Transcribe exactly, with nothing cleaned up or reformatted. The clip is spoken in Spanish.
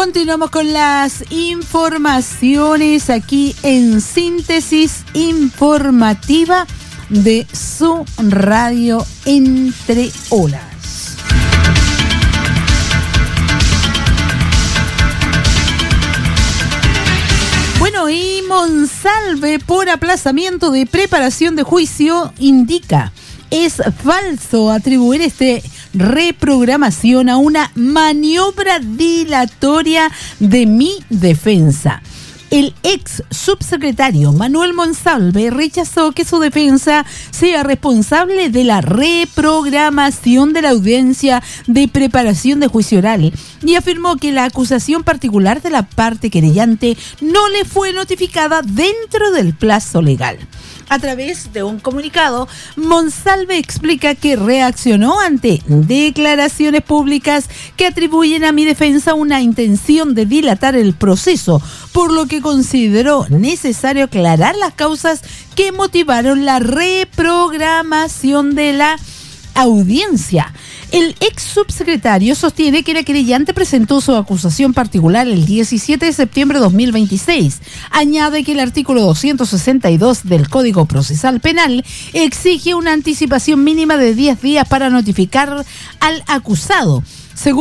Continuamos con las informaciones aquí en Síntesis Informativa de su radio Entre Olas. Bueno, y Monsalve, por aplazamiento de preparación de juicio, indica: es falso atribuir esta reprogramación a una maniobra dilatoria de mi defensa. El ex subsecretario Manuel Monsalve rechazó que su defensa sea responsable de la reprogramación de la audiencia de preparación de juicio oral y afirmó que la acusación particular de la parte querellante no le fue notificada dentro del plazo legal. A través de un comunicado, Monsalve explica que reaccionó ante declaraciones públicas que atribuyen a mi defensa una intención de dilatar el proceso, por lo que consideró necesario aclarar las causas que motivaron la reprogramación de la audiencia. El ex subsecretario sostiene que la querellante presentó su acusación particular el diecisiete de septiembre de dos mil veintiséis. Añade que el artículo doscientos sesenta y dos del Código Procesal Penal exige una anticipación mínima de diez días para notificar al acusado.